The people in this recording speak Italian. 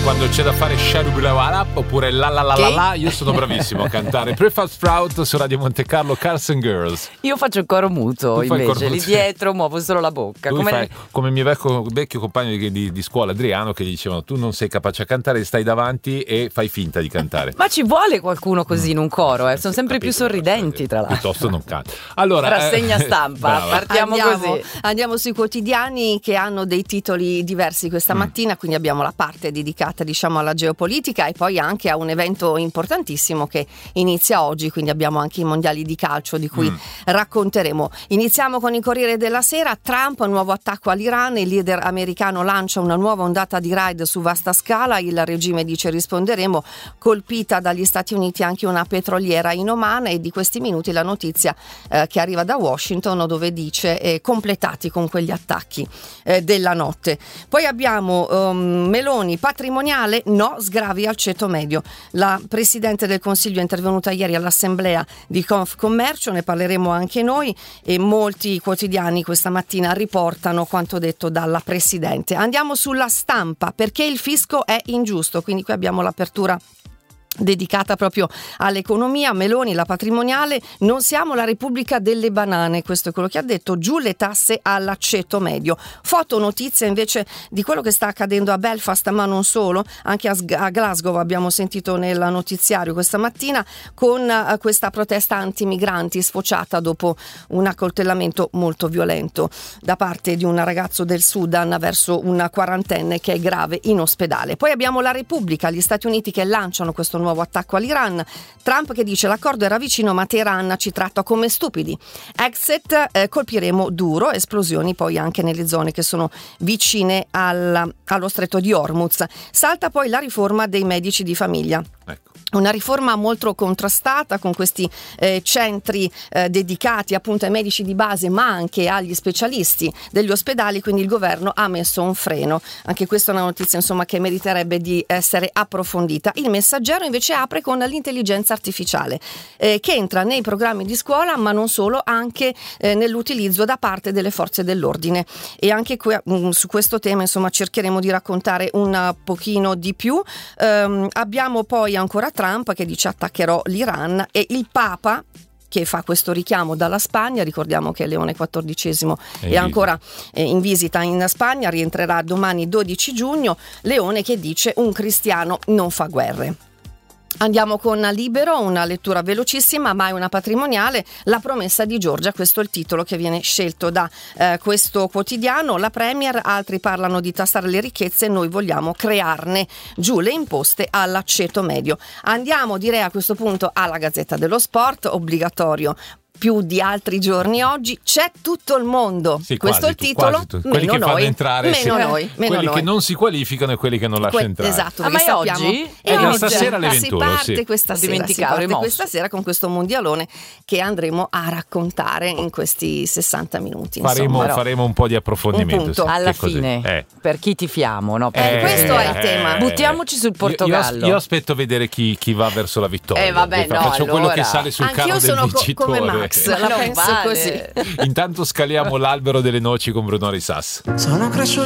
quando c'è da fare Sharubulawala oppure la la la la la, io sono bravissimo a cantare. Prefab Sprout su Radio Monte Carlo, Cars and Girls. Io faccio il coro muto, invece lì dietro muovo solo la bocca. Come il mio vecchio compagno di scuola Adriano, che gli dicevano: tu non sei capace a cantare, stai davanti e fai finta di cantare. Ma ci vuole qualcuno così in un coro, sono sempre più sorridenti, tra l'altro. Piuttosto non canta. Allora, rassegna stampa, partiamo così. Andiamo sui quotidiani che hanno dei titoli diversi questa mattina, quindi abbiamo la parte dedicata, diciamo, alla geopolitica e poi anche a un evento importantissimo che inizia oggi, quindi abbiamo anche i mondiali di calcio di cui racconteremo. Iniziamo con il Corriere della Sera. Trump, nuovo attacco all'Iran, il leader americano lancia una nuova ondata di raid su vasta scala, il regime dice risponderemo, colpita dagli Stati Uniti anche una petroliera in Oman, e di questi minuti la notizia che arriva da Washington, dove dice completati con quegli attacchi della notte. Poi abbiamo Meloni, patrimoniale, no sgravi al ceto medio. La Presidente del Consiglio è intervenuta ieri all'assemblea di Confcommercio, ne parleremo anche noi, e molti quotidiani questa mattina riportano quanto detto dalla Presidente. Andiamo sulla Stampa, perché il fisco è ingiusto, quindi qui abbiamo l'apertura dedicata proprio all'economia. Meloni, la patrimoniale, non siamo la Repubblica delle banane, questo è quello che ha detto, giù le tasse all'aceto medio. Fotonotizia invece di quello che sta accadendo a Belfast, ma non solo, anche a Glasgow abbiamo sentito nel notiziario questa mattina, con questa protesta anti-migranti sfociata dopo un accoltellamento molto violento da parte di un ragazzo del Sudan verso una quarantenne che è grave in ospedale. Poi abbiamo la Repubblica, gli Stati Uniti che lanciano questo nuovo attacco all'Iran, Trump che dice l'accordo era vicino ma Teheran ci tratta come stupidi, exit, colpiremo duro, esplosioni poi anche nelle zone che sono vicine allo stretto di Hormuz. Salta poi la riforma dei medici di famiglia. Ecco. Una riforma molto contrastata, con questi centri dedicati appunto ai medici di base ma anche agli specialisti degli ospedali, quindi il governo ha messo un freno. Anche questa è una notizia, insomma, che meriterebbe di essere approfondita. Il Messaggero invece apre con l'intelligenza artificiale che entra nei programmi di scuola, ma non solo, anche nell'utilizzo da parte delle forze dell'ordine, e anche su questo tema, insomma, cercheremo di raccontare un pochino di più. Abbiamo poi ancora Trump che dice attaccherò l'Iran, e il Papa che fa questo richiamo dalla Spagna. Ricordiamo che Leone XIV è ancora in visita in Spagna, rientrerà domani 12 giugno. Leone che dice un cristiano non fa guerre. Andiamo con Libero, una lettura velocissima ma è una patrimoniale, la promessa di Giorgia, questo è il titolo che viene scelto da questo quotidiano. La Premier, altri parlano di tassare le ricchezze, noi vogliamo crearne, giù le imposte all'aceto medio. Andiamo, direi a questo punto, alla Gazzetta dello Sport, obbligatorio più di altri giorni oggi, c'è tutto il mondo. Sì, questo è il titolo. Quelli che fanno entrare, quelli che non si qualificano e quelli che non lasciano entrare. Esatto, ma è oggi? Stasera alle 21. Si parte questa sera con questo mondialone che andremo a raccontare in questi 60 minuti. Faremo un po' di approfondimento. Alla fine, per chi tifiamo, no? Questo è il tema. Buttiamoci sul Portogallo. Io aspetto vedere chi va verso la vittoria. Faccio quello che sale sul carro del vincitore. Come Max, la penso così. Intanto scaliamo l'albero delle noci con Bruno Risas. Sono cresciuto